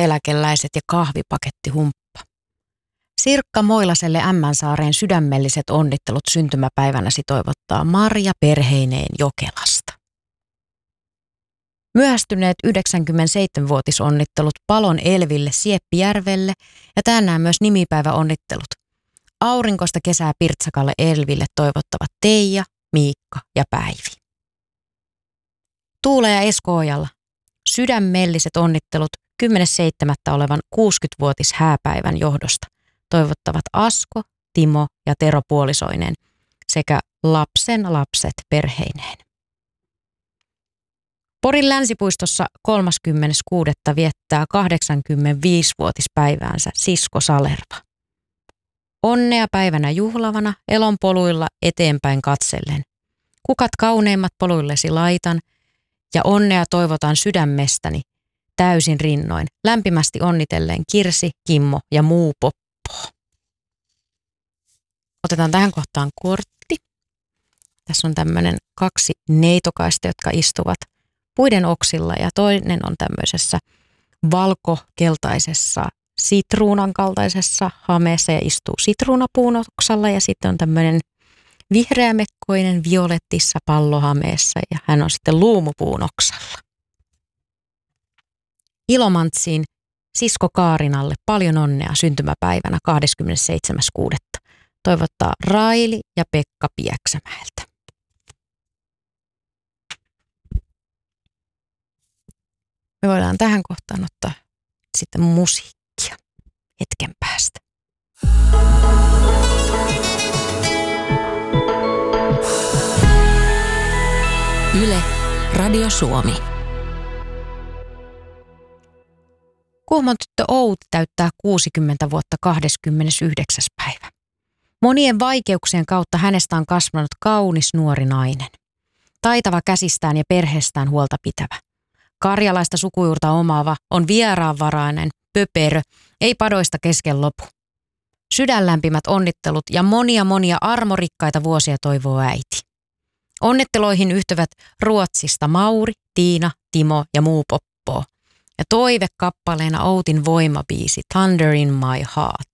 eläkeläiset ja kahvipakettihumppa. Sirkka Moilaselle Ämmänsaareen sydämelliset onnittelut syntymäpäivänäsi toivottaa Marja perheineen Jokelasta. Myöhästyneet 97-vuotisonnittelut Palon Elville Sieppijärvelle ja tänään myös nimipäiväonnittelut. Aurinkoista kesää Pirtsakalle Elville toivottavat Teija, Miikka ja Päivi. Tuula ja Esko Ojala. Sydämelliset onnittelut 10.7. olevan 60-vuotis hääpäivän johdosta toivottavat Asko, Timo ja Tero puolisoineen sekä lapsen lapset perheineen. Porin Länsipuistossa 30.6. viettää 85-vuotispäiväänsä Sisko Salerva. Onnea päivänä juhlavana elon poluilla eteenpäin katsellen. Kukat kauneimmat poluillesi laitan ja onnea toivotan sydämestäni täysin rinnoin. Lämpimästi onnitellen Kirsi, Kimmo ja muu poppo. Otetaan tähän kohtaan kortti. Tässä on tämmöinen 2 neitokaista, jotka istuvat puiden oksilla ja toinen on tämmöisessä valkokeltaisessa sitruunan kaltaisessa hameessa ja istuu sitruunapuun oksalla ja sitten on tämmöinen vihreämekkoinen violettissa pallohameessa ja hän on sitten luumupuun oksalla. Ilomantsiin sisko Kaarinalle paljon onnea syntymäpäivänä 27.6. Toivottaa Raili ja Pekka Pieksämäeltä. Me voidaan tähän kohtaan ottaa sitten musiikkia hetken päästä. Yle, Radio Suomi. Kuhmon tyttö Outi täyttää 60 vuotta 29. päivä. Monien vaikeuksien kautta hänestä on kasvanut kaunis nuori nainen. Taitava käsistään ja perheestään huolta pitävä. Karjalaista sukujuurta omaava, on vieraanvarainen, pöperö, ei padoista kesken lopu. Sydänlämpimät onnittelut ja monia armorikkaita vuosia toivoo äiti. Onnitteloihin yhtyvät Ruotsista Mauri, Tiina, Timo ja muu poppoo. Ja toivekappaleena Outin voimabiisi Thunder in my heart.